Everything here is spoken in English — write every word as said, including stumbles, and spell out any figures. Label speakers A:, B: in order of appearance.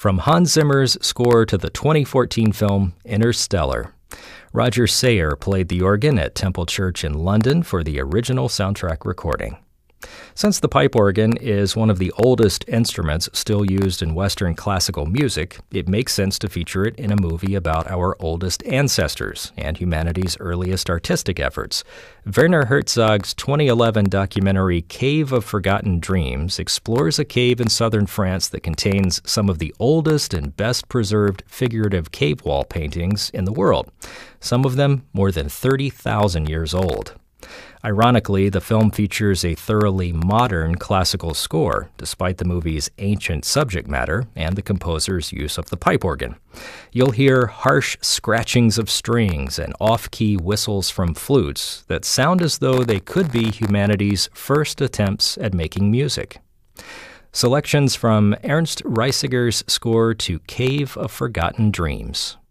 A: From Hans Zimmer's score to the twenty fourteen film Interstellar. Roger Sayer played the organ at Temple Church in London for the original soundtrack recording. Since the pipe organ is one of the oldest instruments still used in Western classical music, it makes sense to feature it in a movie about our oldest ancestors and humanity's earliest artistic efforts. Werner Herzog's twenty eleven documentary Cave of Forgotten Dreams explores a cave in southern France that contains some of the oldest and best preserved figurative cave wall paintings in the world, some of them more than thirty thousand years old. Ironically, the film features a thoroughly modern classical score, despite the movie's ancient subject matter and the composer's use of the pipe organ. You'll hear harsh scratchings of strings and off-key whistles from flutes that sound as though they could be humanity's first attempts at making music. Selections from Ernst Reisiger's score to Cave of Forgotten Dreams.